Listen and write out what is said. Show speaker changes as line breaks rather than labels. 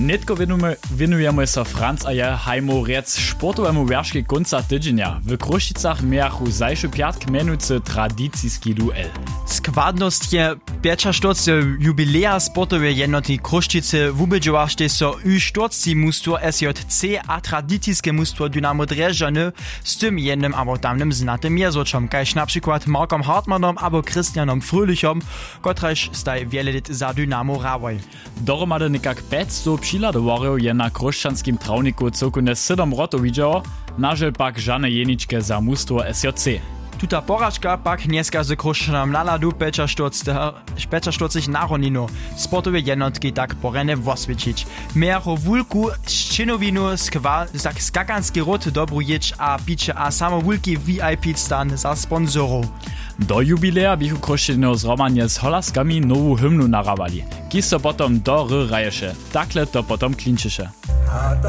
Netko winujemy so Franz a ja hajmu rec sportowemu wierzchu konca tydzienia. W Krušicach miachu zajszy piatk menujcy tradycyjski duel.
Składność je 45. jubilea sportowej jednoty Kruščice wubydźowašte so U40 mustwo SJC a tradycyjskie mustwo Dynamo Drjeżdżany z tym jednym albo tamnym znatym jezoczom, kaž na przykład Markom Hartmannom albo Christianom Fröhlichom, kotraž staj wiele lat za Dynamo rawaj.
Dohromady nekak 500 přihladowarów je na kruščanskim trawniku cokune 7 rotów widziało, nažel pak žane jeničke za mustwo SJC.
Tuta porażka pak dneska z Kruščanom na ladu 45 naroninu. Sportowe jednotki tak porene wosvědčić. Miacho wulku ščenovinu skakanski rot dobrujeć a piće a samo wulki VIP stan za sponsorów.
Do jubilea bichu Kruščino zromanje z holaskami nowu hymnu narawali. Ki so potom do raješe. Takle to potom klinčiše.